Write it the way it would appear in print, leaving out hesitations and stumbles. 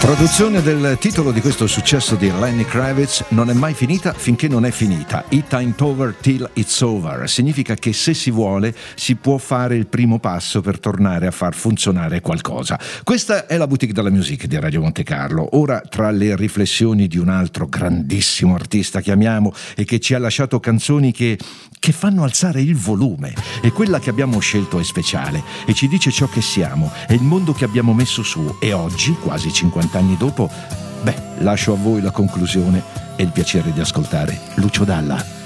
Produzione del titolo di questo successo di Lenny Kravitz: non è mai finita finché non è finita. It ain't over till it's over. Significa che se si vuole si può fare il primo passo per tornare a far funzionare qualcosa. Questa è la Boutique della Musique di Radio Monte Carlo. Ora, tra le riflessioni di un altro grandissimo artista che amiamo e che ci ha lasciato canzoni che fanno alzare il volume, e quella che abbiamo scelto è speciale e ci dice ciò che siamo, è il mondo che abbiamo messo su, e oggi, quasi 50 anni dopo, lascio a voi la conclusione e il piacere di ascoltare Lucio Dalla.